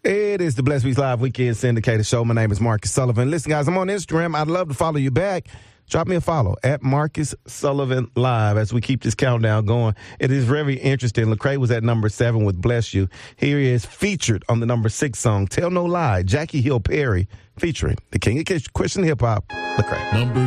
It is the Blessed Weeks Live Weekend Syndicated Show. My name is Marcus Sullivan. Listen, guys, I'm on Instagram. I'd love to follow you back. Drop me a follow at Marcus Sullivan Live as we keep this countdown going. It is very interesting. Lecrae was at number 7 with Bless You. Here he is featured on the number 6 song, Tell No Lie, Jackie Hill Perry, featuring the king of Christian hip hop, Lecrae. Number